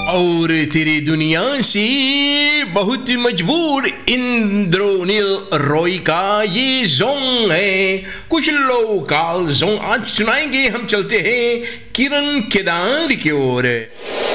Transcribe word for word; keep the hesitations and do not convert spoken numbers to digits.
और तेरी दुनिया से बहुत मजबूर इंद्रोनील रॉय का ये जोंग है। कुछ लोकल जोंग आज सुनाएंगे। हम चलते हैं किरण केदार की ओर।